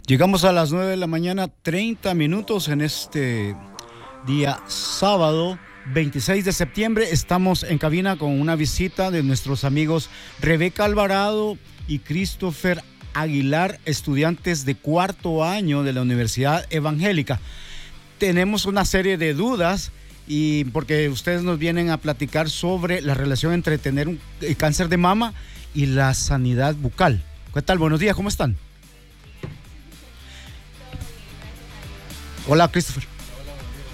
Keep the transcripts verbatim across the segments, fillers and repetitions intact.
Llegamos a las nueve de la mañana, treinta minutos en este día sábado veintiséis de septiembre. Estamos en cabina con una visita de nuestros amigos Rebeca Alvarado y Christopher Aguilar, estudiantes de cuarto año de la Universidad Evangélica. Tenemos una serie de dudas y porque ustedes nos vienen a platicar sobre la relación entre tener un cáncer de mama y la sanidad bucal. ¿Qué tal? Buenos días, ¿cómo están? Hola, Christopher. Hola,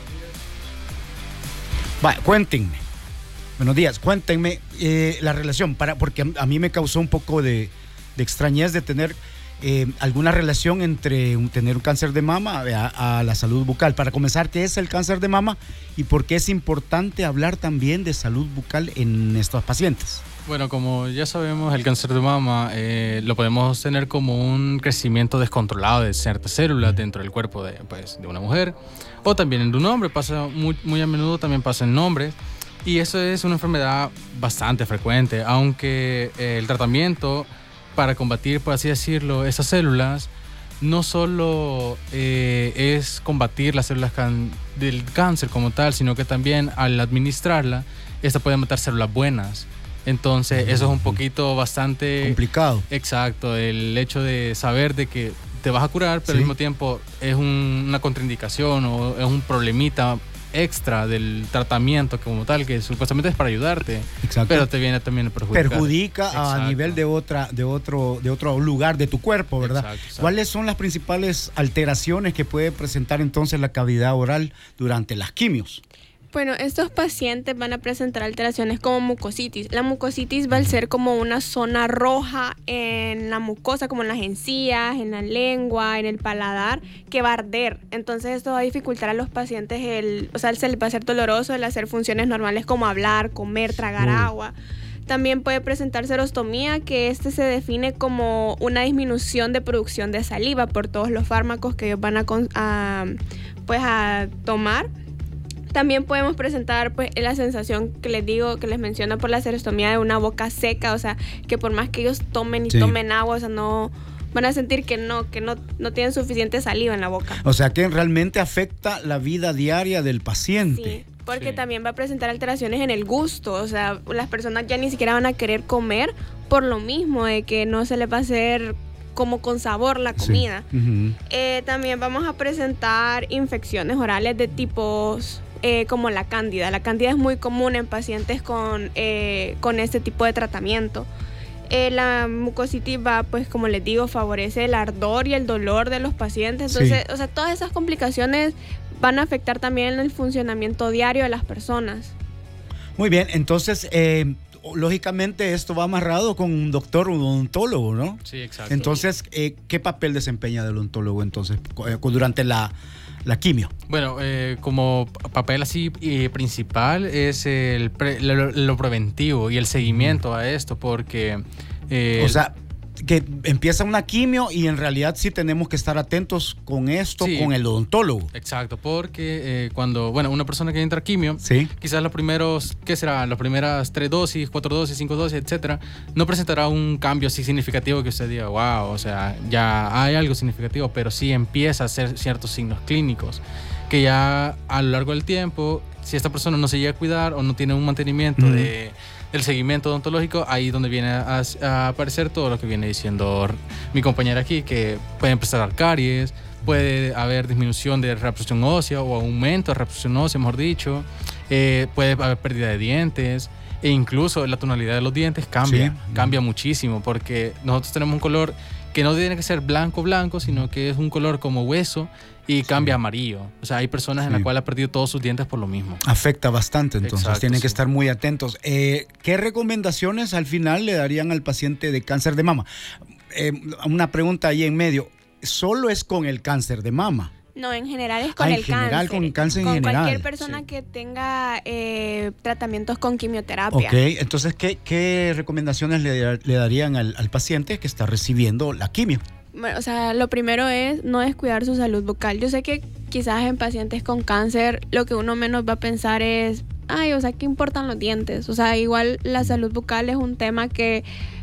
buenos días. Vaya, cuéntenme. Buenos días, cuéntenme eh, la relación, para, porque a, a mí me causó un poco de, de extrañez de tener eh, alguna relación entre un, tener un cáncer de mama a, a la salud bucal. Para comenzar, ¿qué es el cáncer de mama y por qué es importante hablar también de salud bucal en estos pacientes? Bueno, como ya sabemos, el cáncer de mama eh, lo podemos tener como un crecimiento descontrolado de ciertas células dentro del cuerpo de, pues, de una mujer o también de un hombre. Pasa muy, muy a menudo, también pasa en hombres, y eso es una enfermedad bastante frecuente, aunque eh, el tratamiento para combatir, por así decirlo, esas células no solo eh, es combatir las células can- del cáncer como tal, sino que también al administrarla, esta puede matar células buenas. Entonces, eso es un poquito bastante complicado. Exacto, el hecho de saber de que te vas a curar, pero sí, al mismo tiempo es un, una contraindicación o es un problemita extra del tratamiento como tal, que supuestamente es para ayudarte. Exacto. Pero te viene también a perjudicar. Perjudica Exacto. a nivel de otra, de otro, de otro lugar de tu cuerpo, ¿verdad? Exacto, exacto. ¿Cuáles son las principales alteraciones que puede presentar entonces la cavidad oral durante las quimios? Bueno, estos pacientes van a presentar alteraciones como mucositis. La mucositis va a ser como una zona roja en la mucosa, como en las encías, en la lengua, en el paladar, que va a arder. Entonces esto va a dificultar a los pacientes, el, o sea, se les va a hacer doloroso el hacer funciones normales como hablar, comer, tragar mm. agua. También puede presentar serostomía, que este se define como una disminución de producción de saliva por todos los fármacos que ellos van a, a, pues a tomar. También podemos presentar pues la sensación que les digo, que les menciono por la serostomía, de una boca seca, o sea, que por más que ellos tomen y sí. tomen agua, o sea, no van a sentir que no, que no, no tienen suficiente saliva en la boca. O sea, que realmente afecta la vida diaria del paciente. Sí, porque sí. también va a presentar alteraciones en el gusto, o sea, las personas ya ni siquiera van a querer comer por lo mismo, de que no se les va a hacer como con sabor la comida. Sí. Uh-huh. Eh, también vamos a presentar infecciones orales de tipos Eh, como la cándida. La cándida es muy común en pacientes con, eh, con este tipo de tratamiento. Eh, la mucositis va, pues como les digo, favorece el ardor y el dolor de los pacientes. Entonces, sí. o sea, todas esas complicaciones van a afectar también el funcionamiento diario de las personas. Muy bien, entonces, eh, lógicamente esto va amarrado con un doctor, un odontólogo, ¿no? Sí, exacto. Entonces, eh, ¿qué papel desempeña el odontólogo entonces durante la la quimio? Bueno, eh, como papel así eh, principal es el pre, lo, lo preventivo y el seguimiento a esto, porque eh, o sea, que empieza una quimio y en realidad sí tenemos que estar atentos con esto, sí, con el odontólogo. Exacto, porque eh, cuando, bueno, una persona que entra a quimio, sí. quizás los primeros, ¿qué será? Las primeras tres dosis, cuatro dosis, cinco dosis, etcétera, no presentará un cambio así significativo que usted diga, wow, o sea, ya hay algo significativo, pero sí empieza a hacer ciertos signos clínicos que ya a lo largo del tiempo, si esta persona no se llega a cuidar o no tiene un mantenimiento mm. de el seguimiento odontológico, ahí es donde viene a, a aparecer todo lo que viene diciendo mi compañera aquí, que puede empezar a dar caries, puede haber disminución de reabsorción ósea o aumento de reabsorción ósea, mejor dicho, eh, puede haber pérdida de dientes e incluso la tonalidad de los dientes cambia, sí. cambia muchísimo, porque nosotros tenemos un color que no tiene que ser blanco blanco, sino que es un color como hueso y cambia sí. amarillo. O sea, hay personas sí. en las cuales ha perdido todos sus dientes por lo mismo. Afecta bastante, entonces Exacto, tienen sí. que estar muy atentos. Eh, ¿Qué recomendaciones al final le darían al paciente de cáncer de mama? Eh, una pregunta ahí en medio. ¿Solo es con el cáncer de mama? No, en general es con ah, el en general, cáncer. Con el cáncer en con general. Cualquier persona sí. que tenga eh, tratamientos con quimioterapia. Ok, entonces, ¿qué, qué recomendaciones le, le darían al, al paciente que está recibiendo la quimio? Bueno, o sea, lo primero es no descuidar su salud bucal. Yo sé que quizás en pacientes con cáncer lo que uno menos va a pensar es, ay, o sea, ¿qué importan los dientes? O sea, igual la salud bucal es un tema que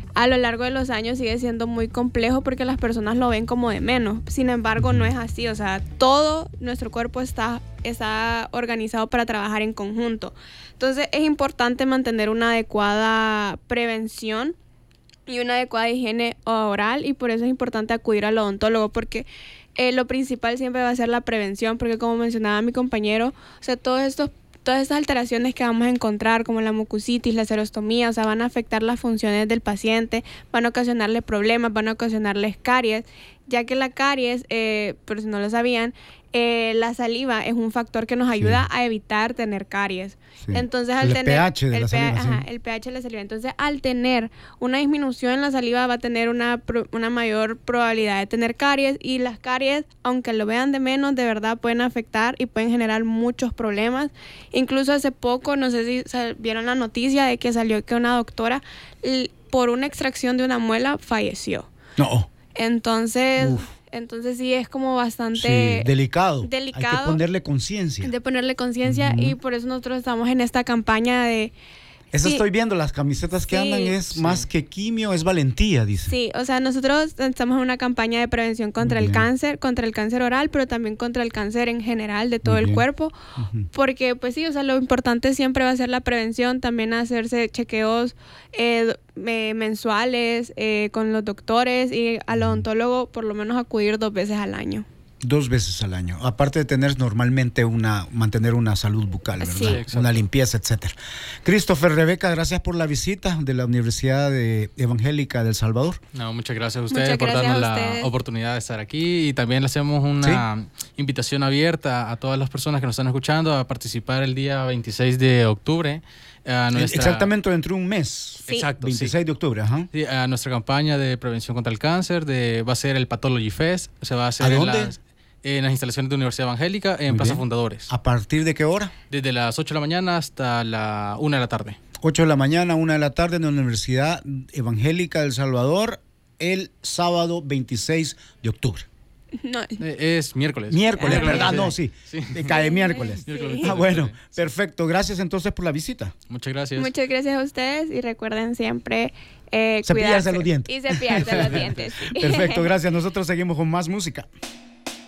a lo largo de los años sigue siendo muy complejo porque las personas lo ven como de menos. Sin embargo, no es así. O sea, todo nuestro cuerpo está, está organizado para trabajar en conjunto. Entonces, es importante mantener una adecuada prevención y una adecuada higiene oral, y por eso es importante acudir al odontólogo, porque eh, lo principal siempre va a ser la prevención, porque como mencionaba mi compañero, o sea, todos estos Todas estas alteraciones que vamos a encontrar, como la mucositis, la serostomía, o sea, van a afectar las funciones del paciente, van a ocasionarle problemas, van a ocasionarles caries, ya que la caries, eh, por si no lo sabían, eh, la saliva es un factor que nos ayuda sí. a evitar tener caries. Sí. Entonces, al el tener pH de el la saliva, pH, sí. ajá, el pH de la saliva. Entonces, al tener una disminución en la saliva, va a tener una, una mayor probabilidad de tener caries, y las caries, aunque lo vean de menos, de verdad pueden afectar y pueden generar muchos problemas. Incluso hace poco, no sé si vieron la noticia de que salió que una doctora, por una extracción de una muela, falleció. No. Entonces... Uf. Entonces sí es como bastante sí, delicado. delicado. Hay que ponerle conciencia. De ponerle conciencia uh-huh. y por eso nosotros estamos en esta campaña de... Eso sí. estoy viendo, las camisetas que sí, andan es sí. más que quimio, es valentía, dice. Sí, o sea, nosotros estamos en una campaña de prevención contra el cáncer, contra el cáncer oral, pero también contra el cáncer en general de todo el cuerpo, uh-huh. porque pues sí, o sea, lo importante siempre va a ser la prevención, también hacerse chequeos eh, eh, mensuales eh, con los doctores, y al odontólogo por lo menos acudir dos veces al año. Dos veces al año, aparte de tener normalmente una, mantener una salud bucal, ¿verdad? Sí, una limpieza, etcétera. Christopher, Rebeca, gracias por la visita de la Universidad de Evangélica de El Salvador. No, muchas gracias a ustedes muchas por gracias darnos la oportunidad de estar aquí, y también le hacemos una ¿Sí? invitación abierta a todas las personas que nos están escuchando a participar el día veintiséis de octubre. A nuestra... Exactamente dentro de un mes. Sí. Exacto. veintiséis sí. de octubre, ajá. Sí, a nuestra campaña de prevención contra el cáncer, de, va a ser el Pathology Fest, se va a hacer ¿A en dónde? Las, en las instalaciones de Universidad Evangélica, en Muy Plaza bien. Fundadores. ¿A partir de qué hora? Desde las ocho de la mañana hasta la una de la tarde. ocho de la mañana, una de la tarde en la Universidad Evangélica de El Salvador, el sábado veintiséis de octubre. No. Eh, es miércoles. Miércoles, ah, ¿verdad? sí. No, sí. sí. Cae miércoles. miércoles. Ah, bueno, perfecto. Gracias entonces por la visita. Muchas gracias. Muchas gracias a ustedes, y recuerden siempre eh, cepillarse cuidarse los dientes. y cepillarse los dientes. Perfecto, gracias. Nosotros seguimos con más música.